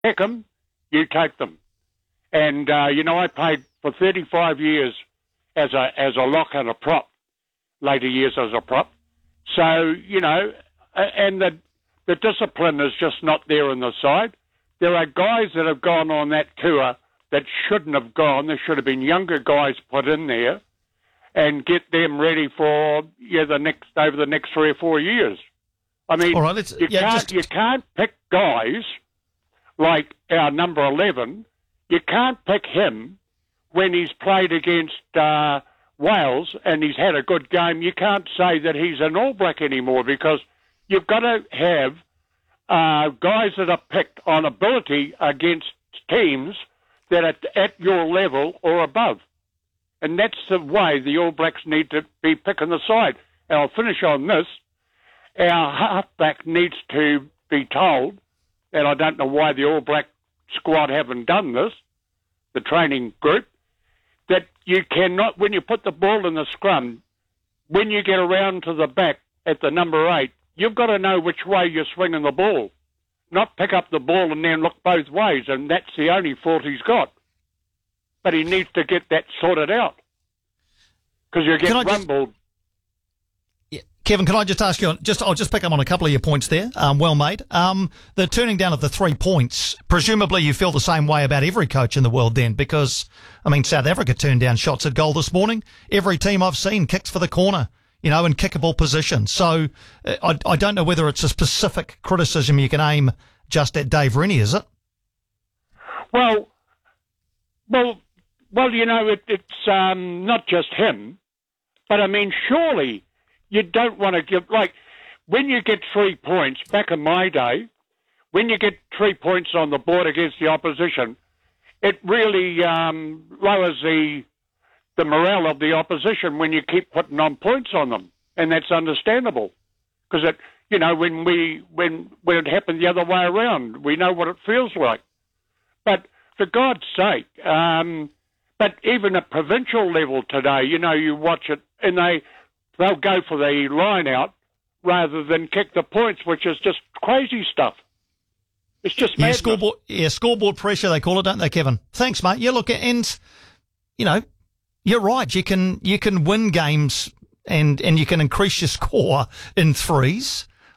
pick them, you take them. And, I played for 35 years as a lock and a prop, later years as a prop. So, and the discipline is just not there in the side. There are guys that have gone on that tour that shouldn't have gone. There should have been younger guys put in there and get them ready for over the next 3 or 4 years. I mean, all right, you can't pick guys like our number 11. You can't pick him when he's played against Wales and he's had a good game. You can't say that he's an All Black anymore, because you've got to have guys that are picked on ability against teams that are at your level or above. And that's the way the All Blacks need to be picking the side. And I'll finish on this. Our halfback needs to be told, and I don't know why the All Black squad haven't done this, the training group, that you cannot, when you put the ball in the scrum, when you get around to the back at the number 8, you've got to know which way you're swinging the ball, not pick up the ball and then look both ways, and that's the only fault he's got. But he needs to get that sorted out, because you get rumbled. Kevin, can I just ask you, I'll just pick up on a couple of your points there. Well made. The turning down of the 3 points, presumably you feel the same way about every coach in the world then, because, South Africa turned down shots at goal this morning. Every team I've seen kicks for the corner, in kickable position. So I don't know whether it's a specific criticism you can aim just at Dave Rennie, is it? Well, it's not just him, but surely you don't want to give, when you get 3 points, back in my day, when you get 3 points on the board against the opposition, it really lowers the morale of the opposition when you keep putting on points on them. And that's understandable. Because when it happened the other way around, we know what it feels like. But for God's sake, but even at provincial level today, you watch it and they'll go for the line out rather than kick the points, which is just crazy stuff. It's just madness. Scoreboard pressure, they call it, don't they, Kevin? Thanks, mate. Yeah, look, and, you're right. You can win games and you can increase your score in threes.